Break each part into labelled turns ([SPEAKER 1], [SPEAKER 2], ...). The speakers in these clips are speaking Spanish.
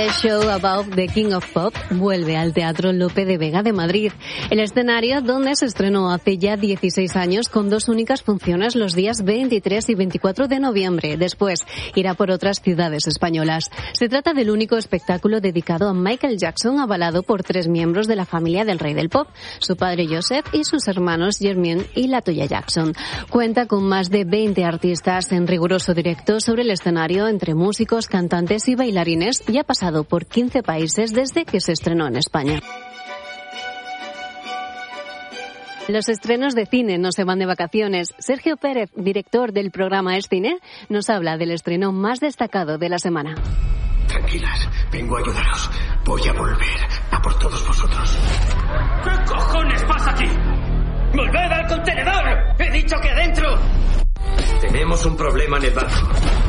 [SPEAKER 1] El show About the King of Pop vuelve al Teatro Lope de Vega de Madrid, el escenario donde se estrenó hace ya 16 años con 2 únicas funciones los días 23 y 24 de noviembre. Después irá por otras ciudades españolas. Se trata del único espectáculo dedicado a Michael Jackson, avalado por 3 miembros de la familia del rey del pop, su padre Joseph y sus hermanos Jermaine y Latoya Jackson. Cuenta con más de 20 artistas en riguroso directo sobre el escenario, entre músicos, cantantes y bailarines, y ha pasado por 15 países desde que se estrenó en España. Los estrenos de cine no se van de vacaciones. Sergio Pérez, director del programa Es Cine, nos habla del estreno más destacado de la semana.
[SPEAKER 2] Tranquilas, vengo a ayudaros. Voy a volver a por todos vosotros.
[SPEAKER 3] ¿Qué cojones pasa aquí? ¡Volved al contenedor! ¡He dicho que adentro!
[SPEAKER 2] Tenemos un problema en el barco.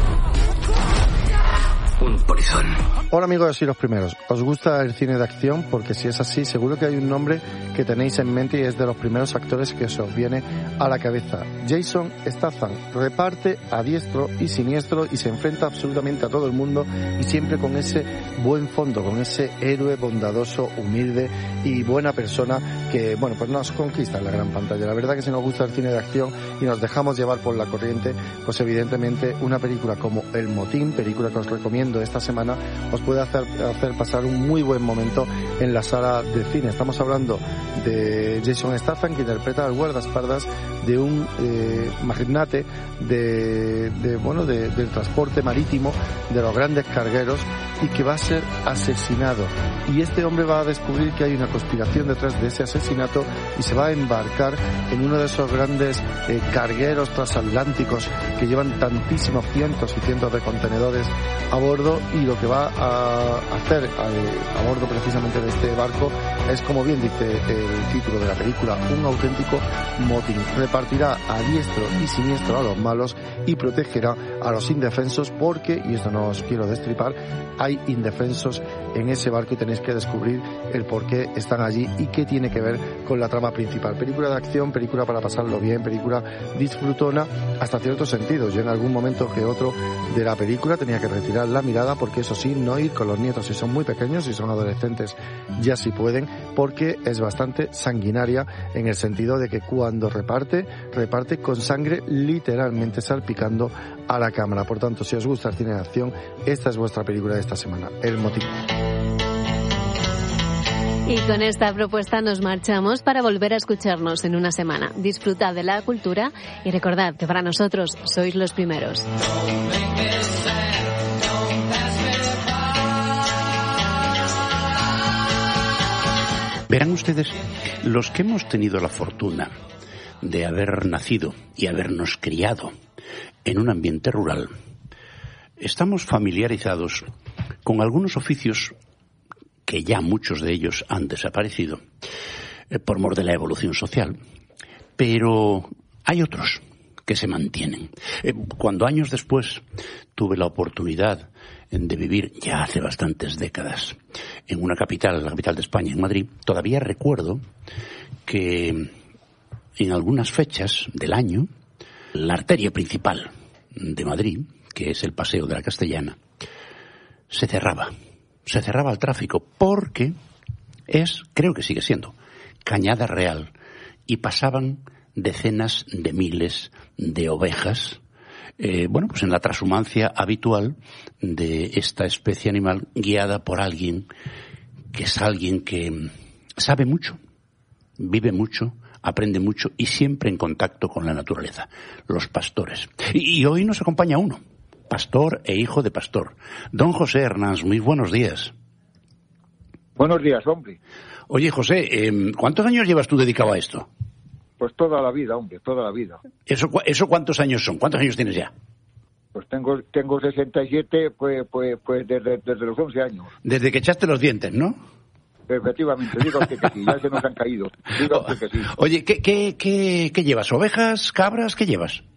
[SPEAKER 2] Un polizón.
[SPEAKER 4] Hola amigos y los primeros, ¿os gusta el cine de acción? Porque si es así, seguro que hay un nombre que tenéis en mente y es de los primeros actores que os viene a la cabeza. Jason Statham reparte a diestro y siniestro y se enfrenta absolutamente a todo el mundo, y siempre con ese buen fondo, con ese héroe bondadoso, humilde y buena persona que, bueno, pues nos conquista en la gran pantalla. La verdad que si nos gusta el cine de acción y nos dejamos llevar por la corriente, pues evidentemente una película como El Motín, película que os recomiendo esta semana, os puede hacer pasar un muy buen momento en la sala de cine. Estamos hablando de Jason Statham, que interpreta al guardaespaldas de un magnate del transporte marítimo, de los grandes cargueros, y que va a ser asesinado. Y este hombre va a descubrir que hay una conspiración detrás de ese asesinato y se va a embarcar en uno de esos grandes cargueros transatlánticos que llevan tantísimos cientos y cientos de contenedores a bordo, y lo que va a hacer a bordo precisamente de este barco es, como bien dice el título de la película, un auténtico motín. Repartirá a diestro y siniestro a los malos y protegerá a los indefensos, porque, y esto no os quiero destripar, hay indefensos en ese barco y tenéis que descubrir el por qué están allí y qué tiene que ver con la trama principal. Película de acción, película para pasarlo bien, película disfrutona hasta cierto sentido. Yo en algún momento que otro de la película tenía que retirar la mirada, porque eso sí, no ir con los nietos si son muy pequeños, si son adolescentes ya sí pueden, porque es bastante sanguinaria en el sentido de que cuando reparte con sangre literalmente salpicando a la cámara. Por tanto, si os gusta el cine de acción, esta es vuestra película de esta semana, El Motín.
[SPEAKER 1] Y con esta propuesta nos marchamos para volver a escucharnos en una semana. Disfrutad de la cultura y recordad que para nosotros sois los primeros.
[SPEAKER 5] Verán ustedes, los que hemos tenido la fortuna de haber nacido y habernos criado en un ambiente rural, estamos familiarizados con algunos oficios que ya muchos de ellos han desaparecido por mor de la evolución social, pero hay otros que se mantienen. Cuando años después tuve la oportunidad de vivir, ya hace bastantes décadas, en una capital, la capital de España, en Madrid, todavía recuerdo que en algunas fechas del año, la arteria principal de Madrid, que es el Paseo de la Castellana, se cerraba al tráfico, porque creo que sigue siendo, Cañada Real, y pasaban decenas de miles de ovejas, pues en la trashumancia habitual de esta especie animal, guiada por alguien que sabe mucho, vive mucho, aprende mucho y siempre en contacto con la naturaleza, los pastores. Y hoy nos acompaña uno, pastor e hijo de pastor, don José Hernández. Muy buenos días.
[SPEAKER 6] Buenos días, hombre.
[SPEAKER 5] Oye, José, ¿cuántos años llevas tú dedicado a esto?
[SPEAKER 6] Pues toda la vida, hombre, toda la vida.
[SPEAKER 5] ¿Eso cuántos años son? ¿Cuántos años tienes ya?
[SPEAKER 6] Pues tengo 67, pues desde los 11 años.
[SPEAKER 5] Desde que echaste los dientes, ¿no?
[SPEAKER 6] Efectivamente, digo que sí, ya se nos han caído. Digo que sí.
[SPEAKER 5] Oye, ¿qué llevas? ¿Ovejas, cabras? ¿Qué llevas?